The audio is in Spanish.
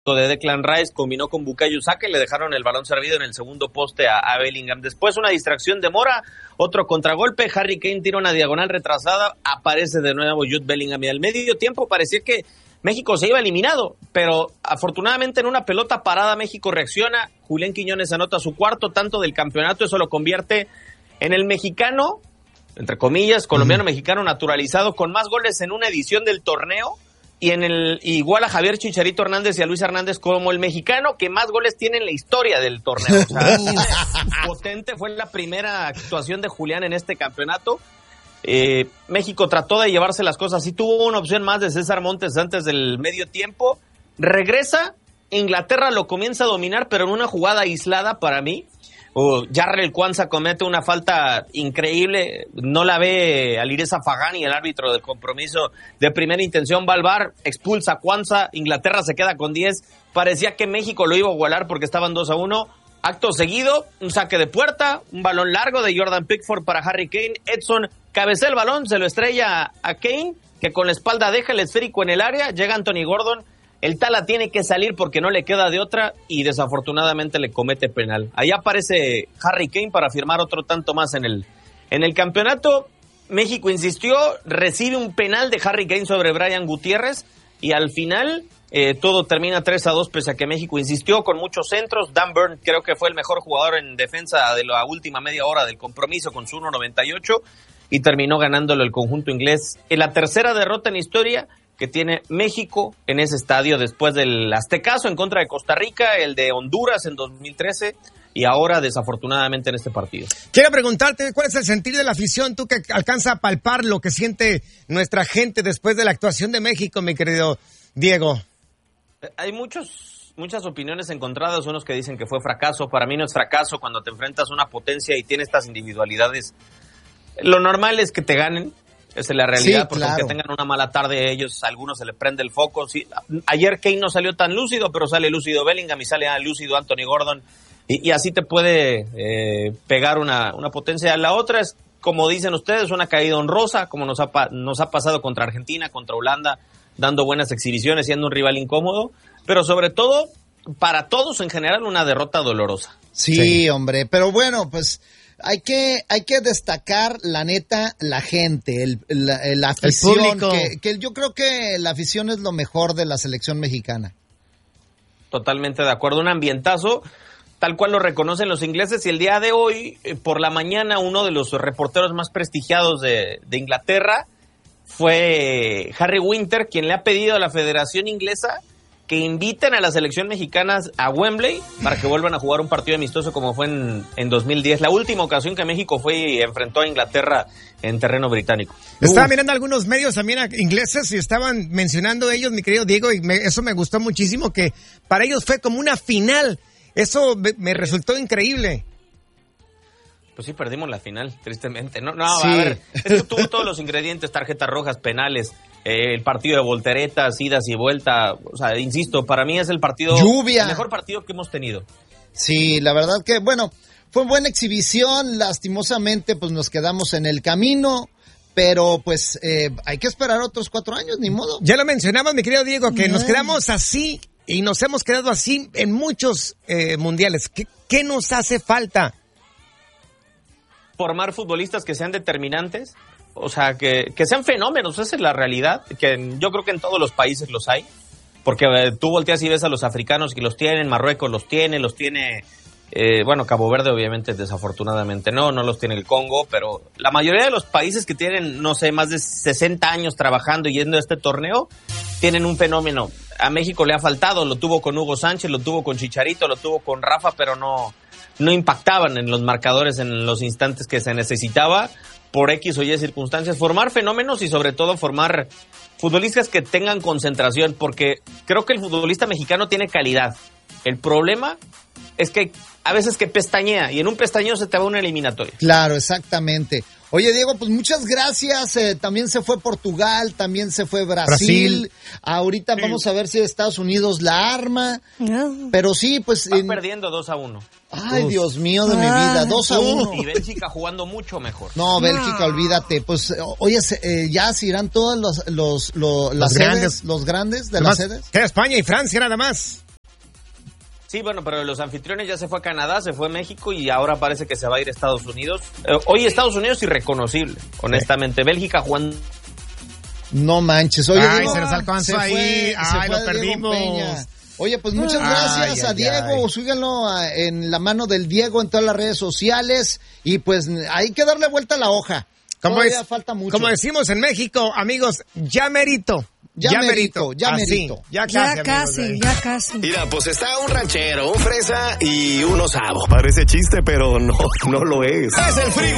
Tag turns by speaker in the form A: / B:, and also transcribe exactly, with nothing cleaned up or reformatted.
A: impacto de Declan Rice combinó con Bukayo Saka y le dejaron el balón servido en el segundo poste a, a Bellingham. Después una distracción de Mora, otro contragolpe, Harry Kane tira una diagonal retrasada, aparece de nuevo Jude Bellingham y al medio tiempo parecía que México se iba eliminado, pero afortunadamente en una pelota parada México reacciona, Julián Quiñones anota su cuarto tanto del campeonato, eso lo convierte en el mexicano, entre comillas, colombiano-mexicano naturalizado con más goles en una edición del torneo y en el igual a Javier Chicharito Hernández y a Luis Hernández como el mexicano que más goles tiene en la historia del torneo. O sea, potente fue la primera actuación de Julián en este campeonato. Eh, México trató de llevarse las cosas y tuvo una opción más de César Montes antes del medio tiempo. Regresa, Inglaterra lo comienza a dominar, pero en una jugada aislada para mí. Uh, Jarrell Kwanza comete una falta increíble, no la ve Alireza Fagani, el árbitro del compromiso de primera intención, va al V A R, expulsa a Kwanza, Inglaterra se queda con diez, parecía que México lo iba a igualar porque estaban dos a uno, acto seguido, un saque de puerta, un balón largo de Jordan Pickford para Harry Kane, Edson cabecea el balón, se lo estrella a Kane, que con la espalda deja el esférico en el área, llega Anthony Gordon, el Tala tiene que salir porque no le queda de otra y desafortunadamente le comete penal. Ahí aparece Harry Kane para firmar otro tanto más en el, en el campeonato. México insistió, recibe un penal de Harry Kane sobre Brian Gutiérrez y al final eh, todo termina tres a dos pese a que México insistió con muchos centros. Dan Burn creo que fue el mejor jugador en defensa de la última media hora del compromiso con su uno noventa y ocho y terminó ganándolo el conjunto inglés. En la tercera derrota en historia que tiene México en ese estadio después del aztecazo en contra de Costa Rica, el de Honduras en dos mil trece y ahora desafortunadamente en este partido.
B: Quiero preguntarte, ¿cuál es el sentir de la afición? Tú que alcanza a palpar lo que siente nuestra gente después de la actuación de México, mi querido Diego.
A: Hay muchos, muchas opiniones encontradas, unos que dicen que fue fracaso. Para mí no es fracaso cuando te enfrentas a una potencia y tienes estas individualidades. Lo normal es que te ganen. Esa es la realidad, sí, porque claro, aunque tengan una mala tarde ellos, a algunos se les prende el foco. Sí, ayer Kane no salió tan lúcido, pero sale lúcido Bellingham y sale lúcido Anthony Gordon. Y, y así te puede eh, pegar una, una potencia. La otra es, como dicen ustedes, una caída honrosa, como nos ha, nos ha pasado contra Argentina, contra Holanda, dando buenas exhibiciones, siendo un rival incómodo. Pero sobre todo, para todos en general, una derrota dolorosa.
C: Sí, sí. hombre, pero bueno, pues... Hay que hay que destacar, la neta, la gente, el, la, la afición, el público. Que, que yo creo que la afición es lo mejor de la selección mexicana.
A: Totalmente de acuerdo, un ambientazo, tal cual lo reconocen los ingleses, y el día de hoy, eh, por la mañana, uno de los reporteros más prestigiados de, de Inglaterra fue Harry Winter, quien le ha pedido a la Federación Inglesa que inviten a las selección mexicanas a Wembley para que vuelvan a jugar un partido amistoso como fue en, en dos mil diez, la última ocasión que México fue y enfrentó a Inglaterra en terreno británico.
B: Estaba uh. mirando algunos medios también ingleses y estaban mencionando ellos, mi querido Diego, y me, eso me gustó muchísimo, que para ellos fue como una final. Eso me, me resultó increíble.
A: Pues sí, perdimos la final, tristemente. No, no,
B: sí.
A: a ver, esto tuvo todos los ingredientes, tarjetas rojas, penales, eh, el partido de volteretas, idas y vuelta. O sea, insisto, para mí es el partido,
C: lluvia,
A: el mejor partido que hemos tenido.
C: Sí, la verdad que, bueno, fue buena exhibición, lastimosamente pues nos quedamos en el camino, pero pues eh, hay que esperar otros cuatro años, ni modo.
B: Ya lo mencionabas, mi querido Diego, que no. nos quedamos así y nos hemos quedado así en muchos eh, mundiales. ¿Qué, qué nos hace falta?
A: Formar futbolistas que sean determinantes, o sea, que, que sean fenómenos, esa es la realidad, que yo creo que en todos los países los hay, porque eh, tú volteas y ves a los africanos que los tienen, Marruecos los tiene, los tiene, eh, bueno, Cabo Verde obviamente desafortunadamente no, no los tiene el Congo, pero la mayoría de los países que tienen, no sé, más de sesenta años trabajando y yendo a este torneo, tienen un fenómeno. A México le ha faltado, lo tuvo con Hugo Sánchez, lo tuvo con Chicharito, lo tuvo con Rafa, pero no... no impactaban en los marcadores en los instantes que se necesitaba por X o Y circunstancias. Formar fenómenos y sobre todo formar futbolistas que tengan concentración, porque creo que el futbolista mexicano tiene calidad. El problema es que a veces que pestañea y en un pestañeo se te va una eliminatoria.
C: Claro, exactamente. Oye, Diego, pues muchas gracias. Eh, también se fue Portugal, también se fue Brasil. Brasil. Ahorita sí. Vamos a ver si Estados Unidos la arma. No. Pero sí, pues...
A: Va
C: en...
A: perdiendo dos a uno.
C: Ay, Uf. Dios mío de ah, mi vida, dos a uno.
A: Y Bélgica jugando mucho mejor.
C: No, Bélgica, no. olvídate. Pues, oye, eh, ya se irán todos los, los, los, los las
B: grandes.
C: sedes, los grandes de
B: Además,
C: las sedes.
B: Queda España y Francia nada más.
A: Sí, bueno, pero los anfitriones ya se fue a Canadá, se fue a México y ahora parece que se va a ir a Estados Unidos. Eh, hoy Estados Unidos irreconocible, honestamente. Sí. Bélgica jugando.
C: No manches. Oye,
B: Ay,
C: Diego,
B: se nos alcanzó
C: se
B: ahí.
C: Fue,
B: Ay,
C: se
B: lo perdimos.
C: Oye, pues muchas gracias ay, a ay, Diego. Ay. Síganlo en la mano del Diego en todas las redes sociales. Y pues hay que darle vuelta a la hoja.
B: Como, es, falta mucho. Como decimos en México, amigos, ya merito.
C: Ya, ya merito, ya merito.
B: Ya casi,
D: ya casi, amigos, ya casi.
E: Mira, pues está un ranchero, un fresa y un osavo. Parece chiste, pero no, no lo es. Es el Freeway.